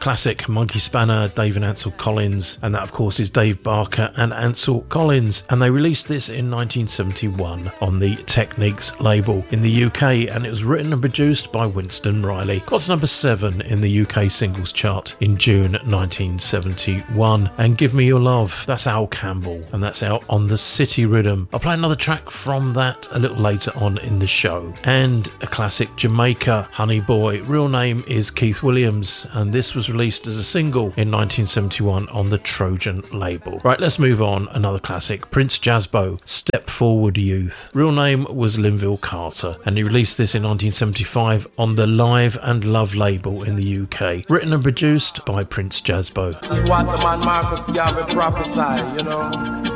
classic Monkey Spanner, Dave and Ansel Collins, and that of course is Dave Barker and Ansel Collins, and they released this in 1971 on the Techniques label in the UK, and it was written and produced by Winston Riley. Got to number 7 in the UK singles chart in June 1971, and Give Me Your Love, that's Al Campbell, and that's out on the City Rhythm. I'll play another track from that a little later on in the show, and a classic Jamaica, Honey Boy. Real name is Keith Williams, and this was released as a single in 1971 on the Trojan label. Right, let's move on. Another classic, Prince Jazzbo, Step Forward Youth. Real name was Linville Carter, and he released this in 1975 on the Live and Love label in the UK. Written and produced by Prince Jazzbo. This is what the man Marcus Garvey prophesied, you know.